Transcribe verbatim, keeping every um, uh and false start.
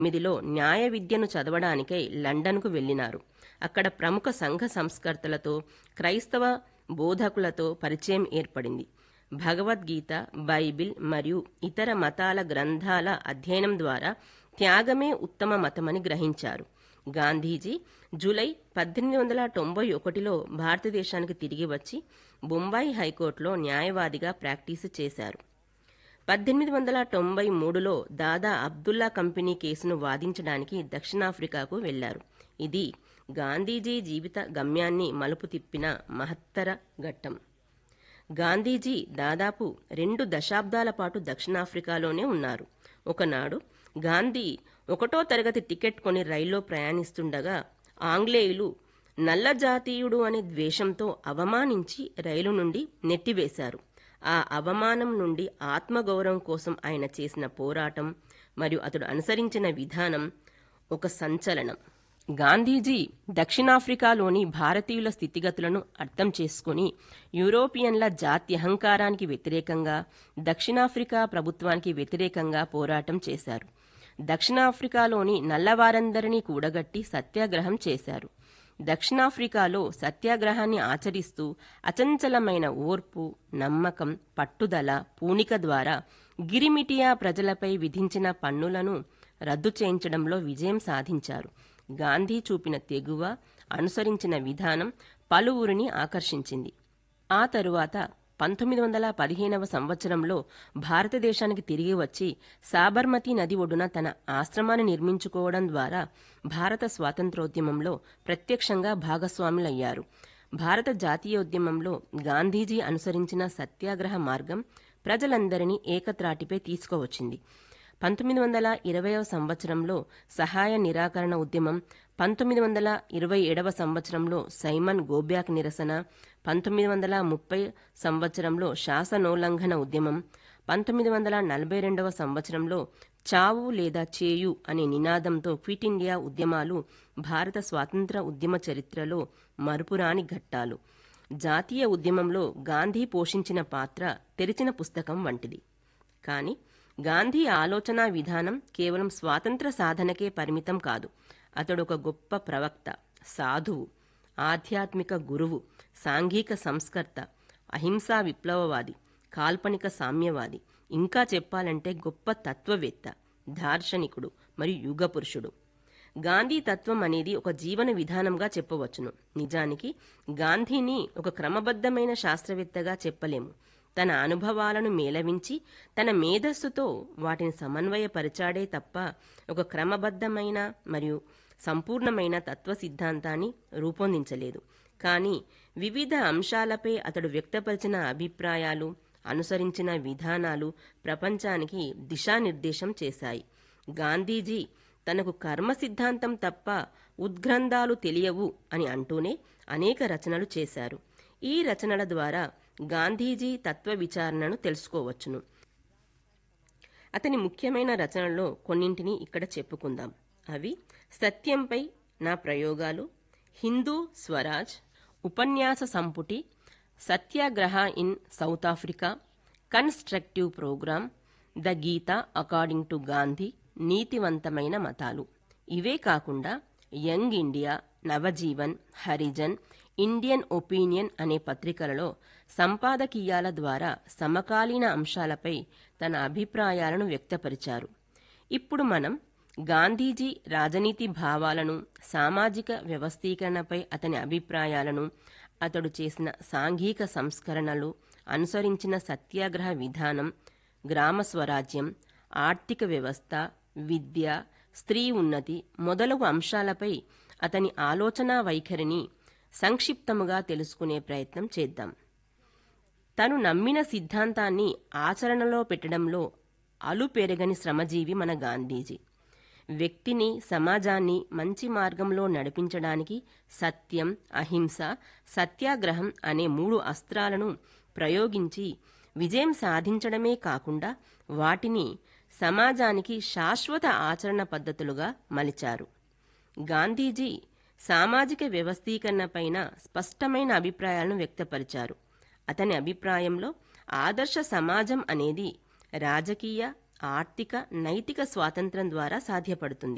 తొమ్మిదిలో న్యాయ విద్యను చదవడానికై లండన్కు వెళ్లినారు. అక్కడ ప్రముఖ సంఘ సంస్కర్తలతో, క్రైస్తవ బోధకులతో పరిచయం ఏర్పడింది. భగవద్గీత, బైబిల్ మరియు ఇతర మతాల గ్రంథాల అధ్యయనం ద్వారా త్యాగమే ఉత్తమ మతమని గ్రహించారు. గాంధీజీ జూలై పద్దెనిమిది వందల తొంభై ఒకటిలో భారతదేశానికి తిరిగి వచ్చి బొంబాయి హైకోర్టులో న్యాయవాదిగా ప్రాక్టీసు చేశారు. పద్దెనిమిది వందల తొంభై మూడులో దాదా అబ్దుల్లా కంపెనీ కేసును వాదించడానికి దక్షిణాఫ్రికాకు వెళ్లారు. ఇది గాంధీజీ జీవిత గమ్యాన్ని మలుపు తిప్పిన మహత్తర ఘట్టం. గాంధీజీ దాదాపు రెండు దశాబ్దాల పాటు దక్షిణాఫ్రికాలోనే ఉన్నారు. ఒకనాడు గాంధీ ఒకటో తరగతి టికెట్ కొని రైల్లో ప్రయాణిస్తుండగా ఆంగ్లేయులు నల్ల జాతీయుడు అనే ద్వేషంతో అవమానించి రైలు నుండి నెట్టివేశారు. ఆ అవమానం నుండి ఆత్మగౌరవం కోసం ఆయన చేసిన పోరాటం మరియు అతడు అనుసరించిన విధానం ఒక సంచలనం. గాంధీజీ దక్షిణాఫ్రికాలోని భారతీయుల స్థితిగతులను అర్థం చేసుకుని యూరోపియన్ల జాత్యహంకారానికి వ్యతిరేకంగా, దక్షిణాఫ్రికా ప్రభుత్వానికి వ్యతిరేకంగా పోరాటం చేశారు. దక్షిణాఫ్రికాలోని నల్లవారందరినీ కూడగట్టి సత్యాగ్రహం చేశారు. దక్షిణాఫ్రికాలో సత్యాగ్రహాన్ని ఆచరిస్తూ అచంచలమైన ఓర్పు, నమ్మకం, పట్టుదల, పూనిక ద్వారా గిరిమిటియా ప్రజలపై విధించిన పన్నులను రద్దు చేయించడంలో విజయం సాధించారు. గాంధీ చూపిన తెగువ, అనుసరించిన విధానం పలువురిని ఆకర్షించింది. ఆ తరువాత పంతొమ్మిది వందల పదిహేనవ సంవత్సరంలో భారతదేశానికి తిరిగి వచ్చి సాబర్మతి నది ఒడ్డున తన ఆశ్రమాన్ని నిర్మించుకోవడం ద్వారా భారత స్వాతంత్రోద్యమంలో ప్రత్యక్షంగా భాగస్వాములయ్యారు. భారత జాతీయోద్యమంలో గాంధీజీ అనుసరించిన సత్యాగ్రహ మార్గం ప్రజలందరినీ ఏకత్రాటిపై తీసుకువచ్చింది. పంతొమ్మిది వందల ఇరవైవ సంవత్సరంలో సహాయ నిరాకరణ ఉద్యమం, పంతొమ్మిది వందల ఇరవై ఏడవ సంవత్సరంలో సైమన్ గోబ్యాక్ నిరసన, పంతొమ్మిది వందల ముప్పై సంవత్సరంలో శాసనోల్లంఘన ఉద్యమం, పంతొమ్మిది వందల నలభై రెండవ సంవత్సరంలో చావు లేదా చేయు అనే నినాదంతో క్విట్ ఇండియా ఉద్యమాలు భారత స్వాతంత్ర ఉద్యమ చరిత్రలో మరుపురాని ఘట్టాలు. జాతీయ ఉద్యమంలో గాంధీ పోషించిన పాత్ర తెరిచిన పుస్తకం వంటిది. కానీ గాంధీ ఆలోచనా విధానం కేవలం స్వాతంత్ర సాధనకే పరిమితం కాదు. అతడు ఒక గొప్ప ప్రవక్త, సాధువు, ఆధ్యాత్మిక గురువు, సాంఘిక సంస్కర్త, అహింసా విప్లవవాది, కాల్పనిక సామ్యవాది, ఇంకా చెప్పాలంటే గొప్ప తత్వవేత్త, దార్శనికుడు మరియు యుగ పురుషుడు. గాంధీ తత్వం అనేది ఒక జీవన విధానంగా చెప్పవచ్చును. నిజానికి గాంధీని ఒక క్రమబద్ధమైన శాస్త్రవేత్తగా చెప్పలేము. తన అనుభవాలను మేళవించి తన మేధస్సుతో వాటిని సమన్వయపరిచాడే తప్ప ఒక క్రమబద్ధమైన మరియు సంపూర్ణమైన తత్వ సిద్ధాంతాన్ని రూపొందించలేదు. కానీ వివిధ అంశాలపై అతడు వ్యక్తపరిచిన అభిప్రాయాలు, అనుసరించిన విధానాలు ప్రపంచానికి దిశానిర్దేశం చేశాయి. గాంధీజీ తనకు కర్మ సిద్ధాంతం తప్ప ఉద్గ్రంథాలు తెలియవు అని అంటూనే అనేక రచనలు చేశారు. ఈ రచనల ద్వారా గాంధీజీ తత్వ విచారణను తెలుసుకోవచ్చును. అతని ముఖ్యమైన రచనల్లో కొన్నింటిని ఇక్కడ చెప్పుకుందాం. అవి సత్యంపై నా ప్రయోగాలు, హిందూ స్వరాజ్, ఉపన్యాస సంపుటి, సత్యాగ్రహ in south Africa, constructive programme, the Gita according to Gandhi, నీతివంతమైన మతాలు. ఇవే కాకుండా young India, Navjivan, Harijan, Indian opinion అనే పత్రికలలో సంపాదకీయాల ద్వారా సమకాలీన అంశాలపై తన అభిప్రాయాలను వ్యక్తపరిచారు. ఇప్పుడు మనం గాంధీజీ రాజనీతి భావాలను, సామాజిక వ్యవస్థీకరణపై అతని అభిప్రాయాలను, అతడు చేసిన సాంఘిక సంస్కరణలు, అనుసరించిన సత్యాగ్రహ విధానం, గ్రామ స్వరాజ్యం, ఆర్థిక వ్యవస్థ, విద్య, స్త్రీ ఉన్నతి మొదలగు అంశాలపై అతని ఆలోచనా వైఖరిని సంక్షిప్తముగా తెలుసుకునే ప్రయత్నం చేద్దాం. తను నమ్మిన సిద్ధాంతాన్ని ఆచరణలో పెట్టడంలో అలుపెరగని శ్రమజీవి మన గాంధీజీ. వ్యక్తిని, సమాజాన్ని మంచి మార్గంలో నడిపించడానికి సత్యం, అహింస, సత్యాగ్రహం అనే మూడు అస్త్రాలను ప్రయోగించి విజయం సాధించడమే కాకుండా వాటిని సమాజానికి శాశ్వత ఆచరణ పద్ధతులుగా మలిచారు. గాంధీజీ సామాజిక వ్యవస్థీకరణపైన స్పష్టమైన అభిప్రాయాలను వ్యక్తపరిచారు. అతని అభిప్రాయంలో ఆదర్శ సమాజం అనేది రాజకీయ, ఆర్థిక, నైతిక స్వాతంత్ర్యం ద్వారా సాధ్యపడుతుంది.